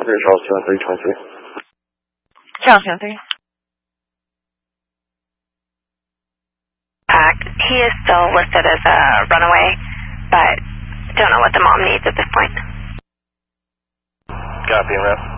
Charles 21323. Charles 213. He is still listed as a runaway, but don't know what the mom needs at this point. Copy, Rep.